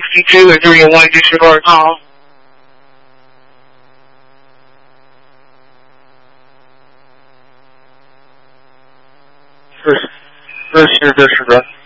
62 and 301 disregard call. First year disregard.